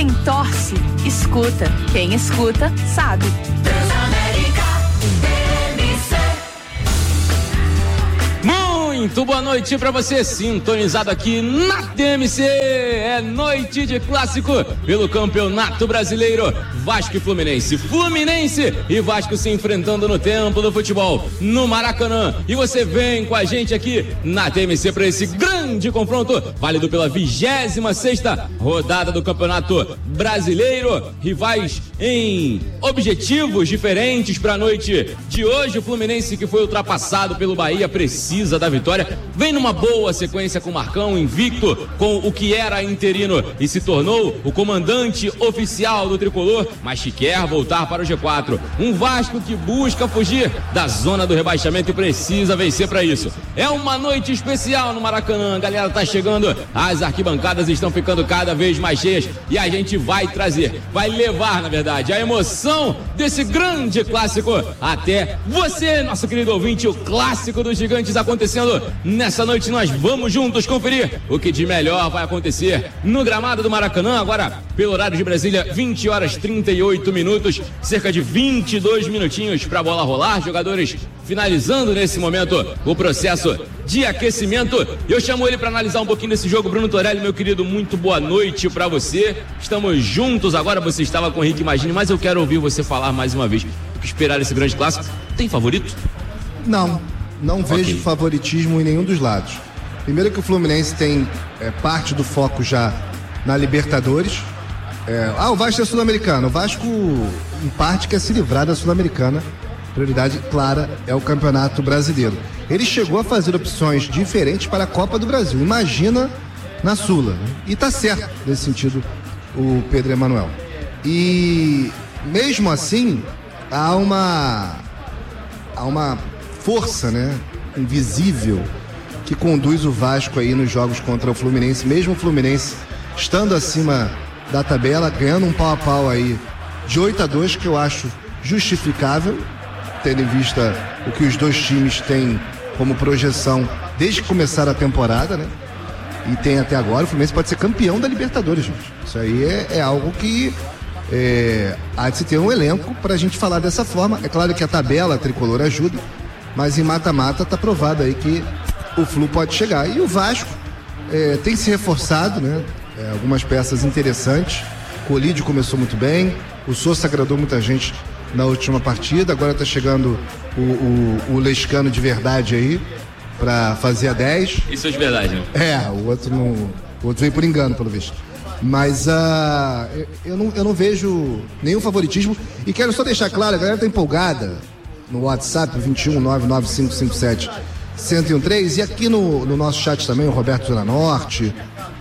Quem torce, escuta. Quem escuta, sabe. Muito boa noite pra você, sintonizado aqui na TMC. É noite de clássico pelo Campeonato Brasileiro. Vasco e Fluminense, Fluminense e Vasco se enfrentando no Templo do Futebol, no Maracanã. E você vem com a gente aqui na TMC para esse grande confronto, válido pela 26ª rodada do Campeonato Brasileiro. Rivais em objetivos diferentes para a noite de hoje. O Fluminense, que foi ultrapassado pelo Bahia, precisa da vitória. Vem numa boa sequência com o Marcão, invicto com o que era interino e se tornou o comandante oficial do tricolor, mas que quer voltar para o G4. Um Vasco que busca fugir da zona do rebaixamento e precisa vencer para isso. É uma noite especial no Maracanã, a galera tá chegando, as arquibancadas estão ficando cada vez mais cheias e a gente vai trazer, vai levar, na verdade, a emoção desse grande clássico até você, nosso querido ouvinte. O clássico dos gigantes acontecendo nessa noite. Nós vamos juntos conferir o que de melhor vai acontecer no gramado do Maracanã. Agora, pelo horário de Brasília, 20h38, cerca de 22 minutinhos para a bola rolar. Jogadores finalizando nesse momento o processo de aquecimento. Eu chamo ele para analisar um pouquinho desse jogo. Bruno Torelli, meu querido, muito boa noite para você. Estamos juntos agora. Você estava com o Henrique Magini, mas eu quero ouvir você falar mais uma vez. O que esperar esse grande clássico? Tem favorito? Não vejo favoritismo em nenhum dos lados. Primeiro que o Fluminense tem parte do foco já na Libertadores. O Vasco é sul-americano. O Vasco, em parte, quer se livrar da Sul-Americana. Prioridade clara é o Campeonato Brasileiro. Ele chegou a fazer opções diferentes para a Copa do Brasil. Imagina na Sula, né? E tá certo nesse sentido o Pedro Emanuel. E mesmo assim, há uma força, né, invisível que conduz o Vasco aí nos jogos contra o Fluminense, mesmo o Fluminense estando acima da tabela, ganhando um pau a pau aí de 8-2, que eu acho justificável, tendo em vista o que os dois times têm como projeção desde que começaram a temporada, né? E tem até agora. O Fluminense pode ser campeão da Libertadores, gente. Isso aí é algo que há de se ter um elenco pra gente falar dessa forma. É claro que a tabela tricolor ajuda, mas em mata-mata tá provado aí que o Flu pode chegar. E o Vasco tem se reforçado, né? Algumas peças interessantes. O Colídio começou muito bem, o Sousa agradou muita gente na última partida. Agora tá chegando o Lescano de verdade aí pra fazer a 10. Isso é de verdade, né? O outro veio por engano, pelo visto. Mas eu não vejo nenhum favoritismo. E quero só deixar claro, a galera tá empolgada no WhatsApp 21995571013 e aqui no nosso chat também, o Roberto Zona Norte,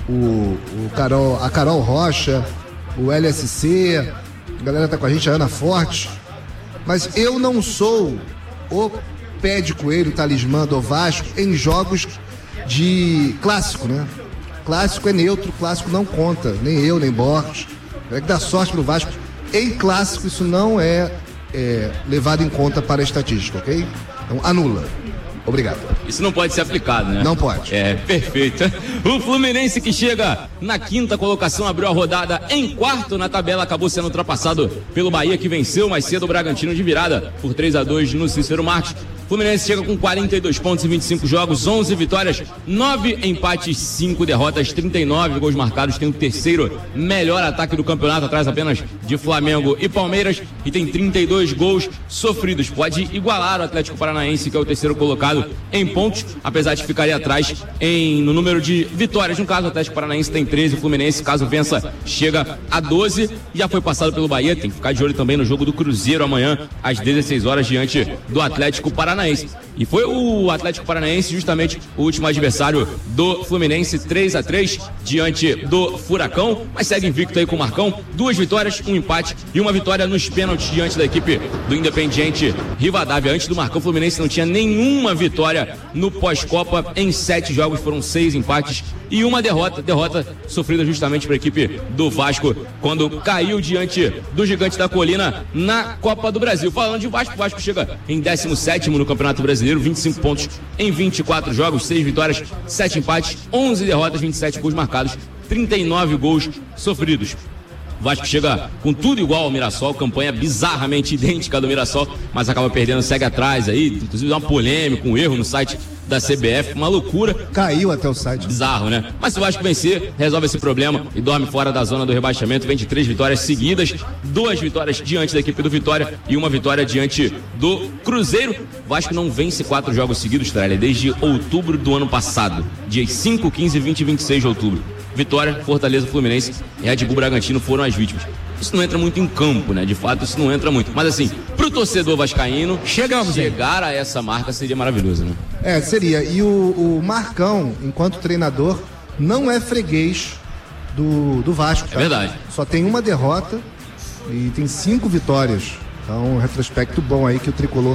a Carol Rocha, o LSC, a galera tá com a gente, a Ana Forte. Mas eu não sou o pé de coelho, talismã do Vasco em jogos de clássico, né? Clássico é neutro, clássico não conta, nem eu, nem Borges. É que dá sorte pro Vasco. Em clássico isso não é levado em conta para a estatística, ok? Então anula. Obrigado. Isso não pode ser aplicado, né? Não pode. Perfeito. O Fluminense, que chega na 5ª colocação, abriu a rodada em 4º na tabela, acabou sendo ultrapassado pelo Bahia, que venceu mais cedo o Bragantino de virada por 3-2 no Cícero Marques. Fluminense chega com 42 pontos em 25 jogos, 11 vitórias, 9 empates, 5 derrotas, 39 gols marcados. Tem o terceiro melhor ataque do campeonato, atrás apenas de Flamengo e Palmeiras, e tem 32 gols sofridos. Pode igualar o Atlético Paranaense, que é o terceiro colocado em pontos, apesar de ficar atrás no número de vitórias. No caso, o Atlético Paranaense tem 13, o Fluminense, caso vença, chega a 12. Já foi passado pelo Bahia, tem que ficar de olho também no jogo do Cruzeiro amanhã, às 16 horas, diante do Atlético Paranaense. E foi o Atlético Paranaense justamente o último adversário do Fluminense, 3-3 diante do Furacão, mas segue invicto aí com o Marcão, 2 vitórias, 1 empate e 1 vitória nos pênaltis diante da equipe do Independiente Rivadavia. Antes do Marcão, o Fluminense não tinha nenhuma vitória no pós-Copa, em 7 jogos foram 6 empates e 1 derrota sofrida justamente para a equipe do Vasco quando caiu diante do Gigante da Colina na Copa do Brasil. Falando de Vasco, o Vasco chega em 17º no Campeonato Brasileiro, 25 pontos em 24 jogos, 6 vitórias, 7 empates, 11 derrotas, 27 gols marcados, 39 gols sofridos. O Vasco chega com tudo igual ao Mirassol, campanha bizarramente idêntica do Mirassol, mas acaba perdendo, segue atrás aí, inclusive dá uma polêmica, um erro no site da CBF, uma loucura. Caiu até o site. Bizarro, né? Mas se o Vasco vencer, resolve esse problema e dorme fora da zona do rebaixamento, vem de 3 vitórias seguidas, 2 vitórias diante da equipe do Vitória e 1 vitória diante do Cruzeiro. O Vasco não vence 4 jogos seguidos, Tralha, desde outubro do ano passado, dias 5, 15, 20 e 26 de outubro. Vitória, Fortaleza, Fluminense e Red Bull Bragantino foram as vítimas. Isso não entra muito em campo, né? De fato, isso não entra muito. Mas assim, pro torcedor vascaíno, chegar a essa marca seria maravilhoso, né? Seria. E o Marcão, enquanto treinador, não é freguês do Vasco. Tá? É verdade. Só tem uma derrota e tem 5 vitórias. Então, um retrospecto bom aí que o Tricolor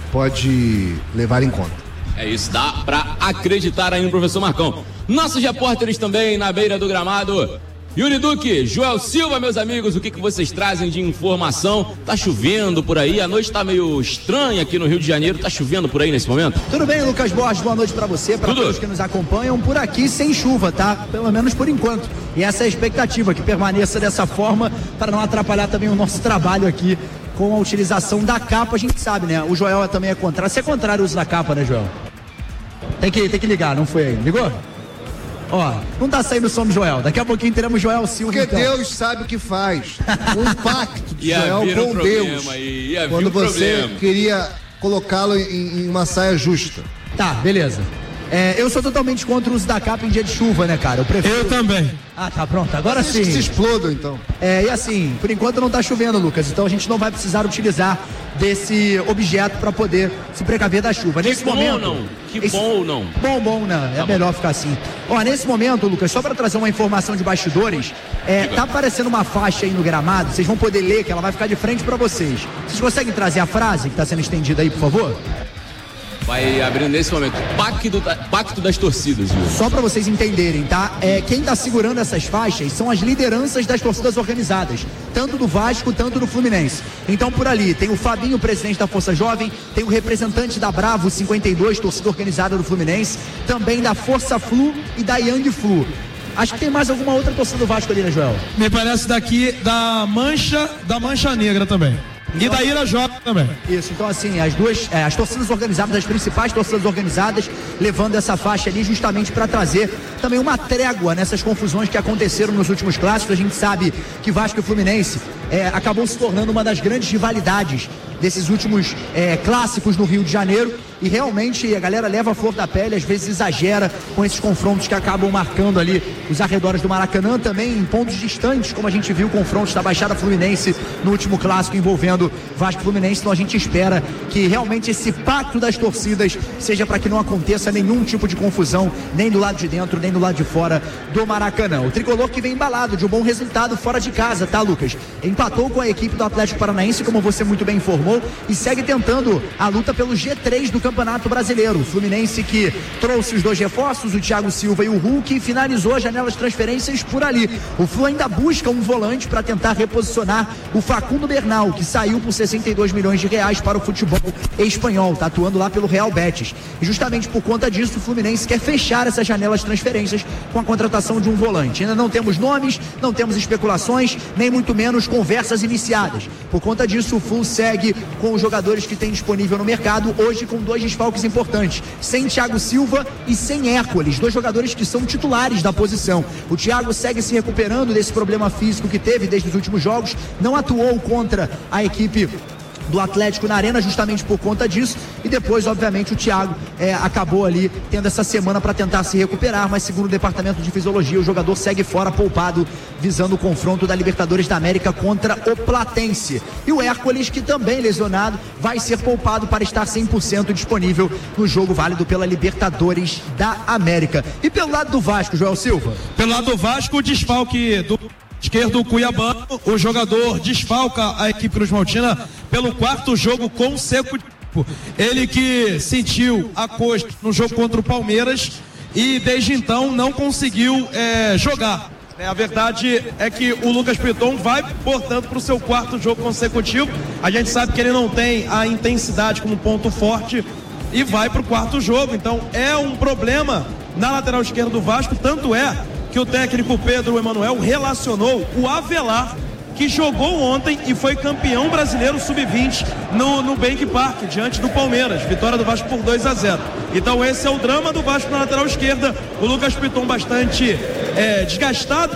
pode levar em conta. É isso, dá pra acreditar aí no professor Marcão. Nossos repórteres também na beira do gramado. Yuri Duque, Joel Silva, meus amigos, o que vocês trazem de informação? Tá chovendo por aí, a noite tá meio estranha aqui no Rio de Janeiro, tá chovendo por aí nesse momento? Tudo bem, Lucas Borges, boa noite pra você, pra todos que nos acompanham, por aqui sem chuva, tá? Pelo menos por enquanto. E essa é a expectativa, que permaneça dessa forma, para não atrapalhar também o nosso trabalho aqui com a utilização da capa. A gente sabe, né? O Joel também é contrário. Você é contrário ao uso da capa, né, Joel? Tem que ligar, não foi aí? Ligou? Ó, não tá saindo o som do Joel. Daqui a pouquinho teremos Joel Silva. Porque então. Deus sabe o que faz. Um pacto de Joel com Deus. Quando você queria colocá-lo em uma saia justa. Tá, beleza. Eu sou totalmente contra o uso da capa em dia de chuva, né, cara? Eu também. Ah, tá, pronto. Agora sim. Que se explodam, então. E assim, por enquanto não tá chovendo, Lucas. Então a gente não vai precisar utilizar desse objeto para poder se precaver da chuva. Nesse momento. Bom ou não? Bom, não. É melhor ficar assim. Ó, nesse momento, Lucas, só para trazer uma informação de bastidores, tá aparecendo uma faixa aí no gramado. Vocês vão poder ler, que ela vai ficar de frente para vocês. Vocês conseguem trazer a frase que tá sendo estendida aí, por favor? Vai abrindo nesse momento, pacto das torcidas, viu? Só para vocês entenderem, tá? Quem tá segurando essas faixas são as lideranças das torcidas organizadas, tanto do Vasco, tanto do Fluminense. Então por ali tem o Fabinho, presidente da Força Jovem, tem o representante da Bravo 52, torcida organizada do Fluminense, também da Força Flu e da Young Flu. Acho que tem mais alguma outra torcida do Vasco ali, né, Joel? Me parece daqui da Mancha Negra também. E da Ira Jovem também. Isso, então assim, as torcidas organizadas, as principais torcidas organizadas, levando essa faixa ali justamente para trazer também uma trégua nessas confusões que aconteceram nos últimos clássicos. A gente sabe que Vasco e Fluminense acabou se tornando uma das grandes rivalidades desses últimos clássicos no Rio de Janeiro, e realmente a galera leva a flor da pele, às vezes exagera com esses confrontos que acabam marcando ali os arredores do Maracanã, também em pontos distantes, como a gente viu confrontos da Baixada Fluminense no último clássico envolvendo Vasco e Fluminense. Então a gente espera que realmente esse pacto das torcidas seja para que não aconteça nenhum tipo de confusão, nem do lado de dentro, nem do lado de fora do Maracanã. O Tricolor que vem embalado de um bom resultado fora de casa, tá, Lucas? Empatou com a equipe do Atlético Paranaense, como você muito bem informou, e segue tentando a luta pelo G3 do Campeonato Brasileiro. O Fluminense que trouxe os 2 reforços, o Thiago Silva e o Hulk, e finalizou a janela de transferências por ali. O Flu ainda busca um volante para tentar reposicionar o Facundo Bernal, que saiu por 62 milhões de reais para o futebol espanhol, tá atuando lá pelo Real Betis. E justamente por conta disso, o Fluminense quer fechar essa janela de transferências com a contratação de um volante. Ainda não temos nomes, não temos especulações, nem muito menos conversas iniciadas. Por conta disso, o Flu segue com os jogadores que tem disponível no mercado, hoje com 2 desfalques importantes, sem Thiago Silva e sem Hércules, 2 jogadores que são titulares da posição. O Thiago segue se recuperando desse problema físico que teve desde os últimos jogos, não atuou contra a equipe do Atlético na Arena justamente por conta disso, e depois obviamente o Thiago acabou ali tendo essa semana para tentar se recuperar, mas segundo o departamento de fisiologia o jogador segue fora, poupado, visando o confronto da Libertadores da América contra o Platense. E o Hércules, que também lesionado, vai ser poupado para estar 100% disponível no jogo válido pela Libertadores da América. E pelo lado do Vasco, Joel Silva? Pelo lado do Vasco, o desfalque do esquerdo Cuiabano, o jogador desfalca a equipe cruzmaltina pelo 4º jogo consecutivo. Ele que sentiu a coxa no jogo contra o Palmeiras e desde então não conseguiu jogar. A verdade é que o Lucas Piton vai, portanto, para o seu 4º jogo consecutivo. A gente sabe que ele não tem a intensidade como ponto forte e vai para o 4º jogo. Então é um problema na lateral esquerda do Vasco, tanto é que o técnico Pedro Emanuel relacionou o Avelar, que jogou ontem e foi campeão brasileiro sub-20 no Nubank Park, diante do Palmeiras. Vitória do Vasco por 2-0. Então esse é o drama do Vasco na lateral esquerda. O Lucas Piton bastante desgastado.